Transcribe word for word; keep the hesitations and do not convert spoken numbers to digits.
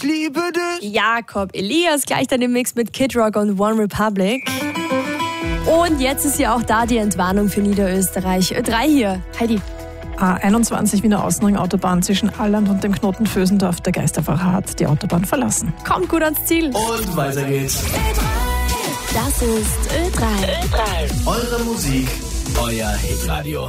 liebe dich. Jakob Elias, gleich dann im Mix mit Kid Rock und One Republic. Und jetzt ist ja auch da die Entwarnung für Niederösterreich. Ö drei hier, Heidi. A einundzwanzig Wiener Außenring-Autobahn zwischen Alland und dem Knoten Vösendorf. Der Geisterfahrer hat die Autobahn verlassen. Kommt gut ans Ziel. Und weiter geht's. Das ist Ö drei. Eure Musik, euer Hitradio.